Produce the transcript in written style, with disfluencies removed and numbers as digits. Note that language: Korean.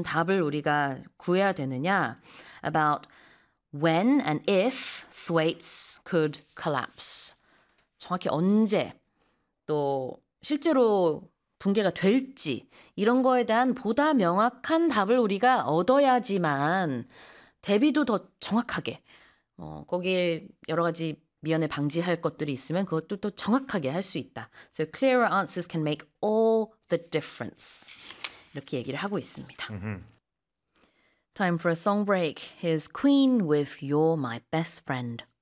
답을 우리가 구해야 되느냐? About when and if Thwaites could collapse. 정확히 언제 또 실제로 붕괴가 될지 이런 거에 대한 보다 명확한 답을 우리가 얻어야지만 대비도 더 정확하게 거기에 여러 가지 미연에 방지할 것들이 있으면 그것도 또 정확하게 할 수 있다. So clearer answers can make all the difference. 이렇게 얘기를 하고 있습니다. Time for a song break. Here's Queen with You're My Best Friend.